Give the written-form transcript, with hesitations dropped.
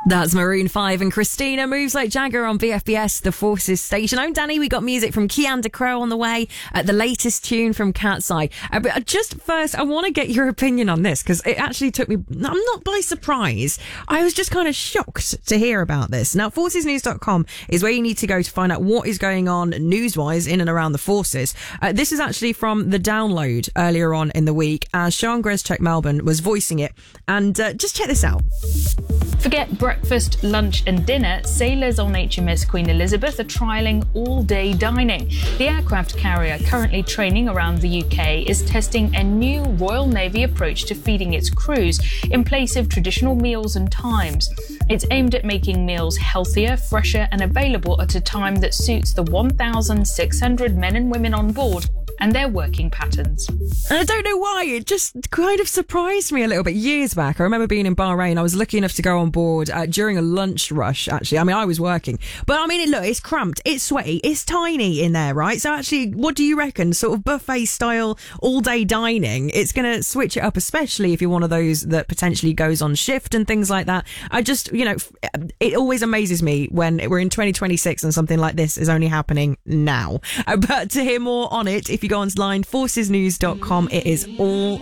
That's Maroon 5 and Christina Moves Like Jagger on VFBS, the Forces station. I'm Danny. We got music from Keanda Crow on the way, the latest tune from Cat's Eye. But just first, I want to get your opinion on this because it actually took me, I'm not by surprise. I was just kind of shocked to hear about this. Now, forcesnews.com is where you need to go to find out what is going on news-wise in and around the forces. This is actually from The Download earlier on in the week as Sian Greszczyk Melbourne was voicing it. And just check this out. Forget breakfast, lunch and dinner. Sailors on HMS Queen Elizabeth are trialling all-day dining. The aircraft carrier, currently training around the UK, is testing a new Royal Navy approach to feeding its crews in place of traditional meals and times. It's aimed at making meals healthier, fresher and available at a time that suits the 1,600 men and women on board and their working patterns. And I don't know why, it just kind of surprised me a little bit. Years back, I remember being in Bahrain. I was lucky enough to go on board during a lunch rush, actually. I mean, I was working. But I mean, look, it's cramped, it's sweaty, it's tiny in there, right? So actually, what do you reckon? Sort of buffet style, all-day dining. It's going to switch it up, especially if you're one of those that potentially goes on shift and things like that. I just, it always amazes me when we're in 2026 and something like this is only happening now. But to hear more on it, if you go online, forcesnews.com, it is all